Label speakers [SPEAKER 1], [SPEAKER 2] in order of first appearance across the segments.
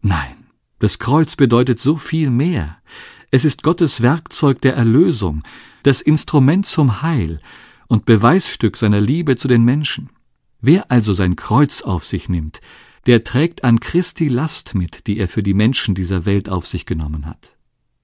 [SPEAKER 1] Nein, das Kreuz bedeutet so viel mehr. Es ist Gottes Werkzeug der Erlösung, das Instrument zum Heil und Beweisstück seiner Liebe zu den Menschen. Wer also sein Kreuz auf sich nimmt, der trägt an Christi Last mit, die er für die Menschen dieser Welt auf sich genommen hat.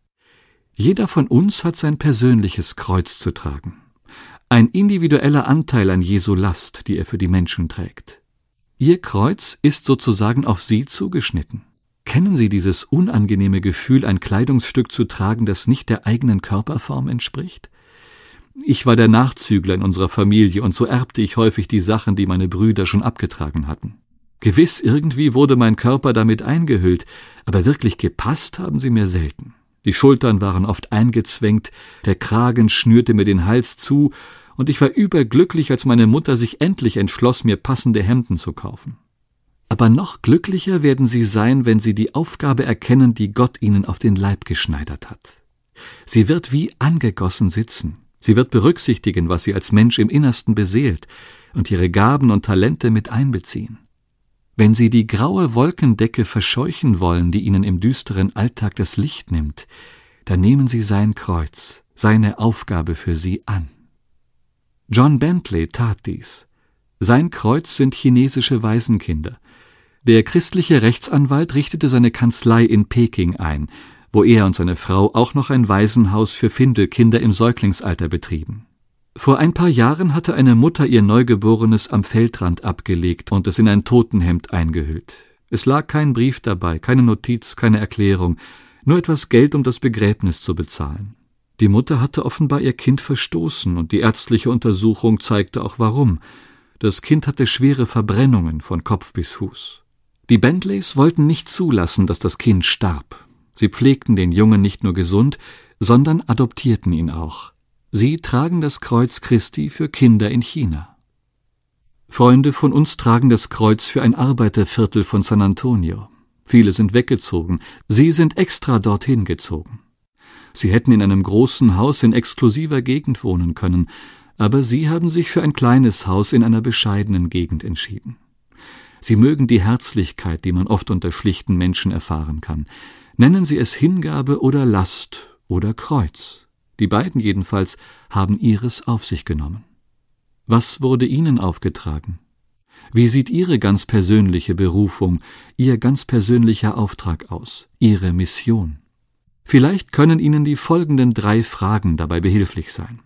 [SPEAKER 1] Jeder von uns hat sein persönliches Kreuz zu tragen. Ein individueller Anteil an Jesu Last, die er für die Menschen trägt. Ihr Kreuz ist sozusagen auf Sie zugeschnitten. Kennen Sie dieses unangenehme Gefühl, ein Kleidungsstück zu tragen, das nicht der eigenen Körperform entspricht? Ich war der Nachzügler in unserer Familie, und so erbte ich häufig die Sachen, die meine Brüder schon abgetragen hatten. Gewiss, irgendwie wurde mein Körper damit eingehüllt, aber wirklich gepasst haben sie mir selten. Die Schultern waren oft eingezwängt, der Kragen schnürte mir den Hals zu, und ich war überglücklich, als meine Mutter sich endlich entschloss, mir passende Hemden zu kaufen. Aber noch glücklicher werden sie sein, wenn sie die Aufgabe erkennen, die Gott ihnen auf den Leib geschneidert hat. Sie wird wie angegossen sitzen. Sie wird berücksichtigen, was sie als Mensch im Innersten beseelt, und ihre Gaben und Talente mit einbeziehen. Wenn sie die graue Wolkendecke verscheuchen wollen, die ihnen im düsteren Alltag das Licht nimmt, dann nehmen sie sein Kreuz, seine Aufgabe für sie an. John Bentley tat dies. Sein Kreuz sind chinesische Waisenkinder. Der christliche Rechtsanwalt richtete seine Kanzlei in Peking ein, wo er und seine Frau auch noch ein Waisenhaus für Findelkinder im Säuglingsalter betrieben. Vor ein paar Jahren hatte eine Mutter ihr Neugeborenes am Feldrand abgelegt und es in ein Totenhemd eingehüllt. Es lag kein Brief dabei, keine Notiz, keine Erklärung, nur etwas Geld, um das Begräbnis zu bezahlen. Die Mutter hatte offenbar ihr Kind verstoßen, und die ärztliche Untersuchung zeigte auch warum. Das Kind hatte schwere Verbrennungen von Kopf bis Fuß. Die Bentleys wollten nicht zulassen, dass das Kind starb. Sie pflegten den Jungen nicht nur gesund, sondern adoptierten ihn auch. Sie tragen das Kreuz Christi für Kinder in China. Freunde von uns tragen das Kreuz für ein Arbeiterviertel von San Antonio. Viele sind weggezogen, sie sind extra dorthin gezogen. Sie hätten in einem großen Haus in exklusiver Gegend wohnen können, aber sie haben sich für ein kleines Haus in einer bescheidenen Gegend entschieden. Sie mögen die Herzlichkeit, die man oft unter schlichten Menschen erfahren kann. Nennen Sie es Hingabe oder Last oder Kreuz. Die beiden jedenfalls haben ihres auf sich genommen. Was wurde Ihnen aufgetragen? Wie sieht Ihre ganz persönliche Berufung, Ihr ganz persönlicher Auftrag aus, Ihre Mission? Vielleicht können Ihnen die folgenden 3 Fragen dabei behilflich sein.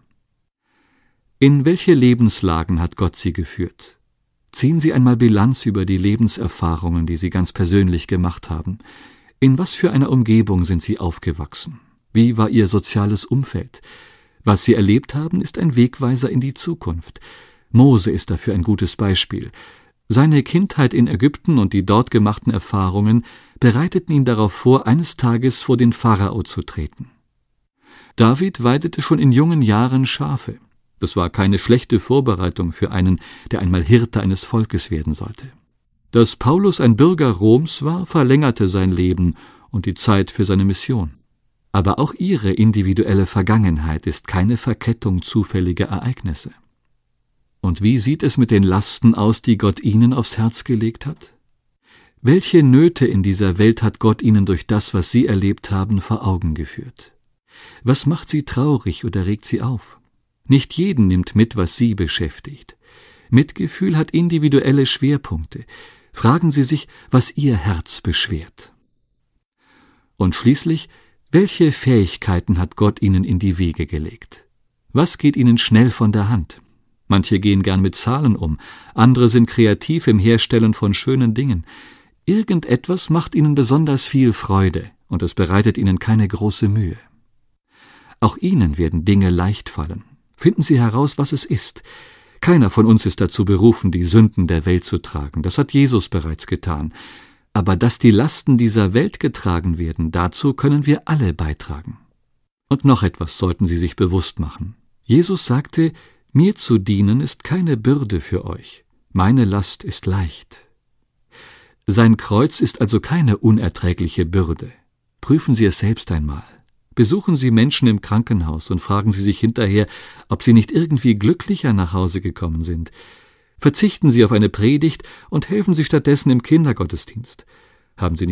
[SPEAKER 1] In welche Lebenslagen hat Gott Sie geführt? Ziehen Sie einmal Bilanz über die Lebenserfahrungen, die Sie ganz persönlich gemacht haben. In was für einer Umgebung sind Sie aufgewachsen? Wie war Ihr soziales Umfeld? Was Sie erlebt haben, ist ein Wegweiser in die Zukunft. Mose ist dafür ein gutes Beispiel. Seine Kindheit in Ägypten und die dort gemachten Erfahrungen bereiteten ihn darauf vor, eines Tages vor den Pharao zu treten. David weidete schon in jungen Jahren Schafe. Das war keine schlechte Vorbereitung für einen, der einmal Hirte eines Volkes werden sollte. Dass Paulus ein Bürger Roms war, verlängerte sein Leben und die Zeit für seine Mission. Aber auch ihre individuelle Vergangenheit ist keine Verkettung zufälliger Ereignisse. Und wie sieht es mit den Lasten aus, die Gott ihnen aufs Herz gelegt hat? Welche Nöte in dieser Welt hat Gott ihnen durch das, was sie erlebt haben, vor Augen geführt? Was macht sie traurig oder regt sie auf? Nicht jeden nimmt mit, was sie beschäftigt. Mitgefühl hat individuelle Schwerpunkte. Fragen Sie sich, was Ihr Herz beschwert. Und schließlich, welche Fähigkeiten hat Gott Ihnen in die Wege gelegt? Was geht Ihnen schnell von der Hand? Manche gehen gern mit Zahlen um, andere sind kreativ im Herstellen von schönen Dingen. Irgendetwas macht Ihnen besonders viel Freude, und es bereitet Ihnen keine große Mühe. Auch Ihnen werden Dinge leicht fallen. Finden Sie heraus, was es ist. Keiner von uns ist dazu berufen, die Sünden der Welt zu tragen. Das hat Jesus bereits getan. Aber dass die Lasten dieser Welt getragen werden, dazu können wir alle beitragen. Und noch etwas sollten Sie sich bewusst machen. Jesus sagte, mir zu dienen ist keine Bürde für euch. Meine Last ist leicht. Sein Kreuz ist also keine unerträgliche Bürde. Prüfen Sie es selbst einmal. Besuchen Sie Menschen im Krankenhaus und fragen Sie sich hinterher, ob sie nicht irgendwie glücklicher nach Hause gekommen sind. Verzichten Sie auf eine Predigt und helfen Sie stattdessen im Kindergottesdienst. Haben Sie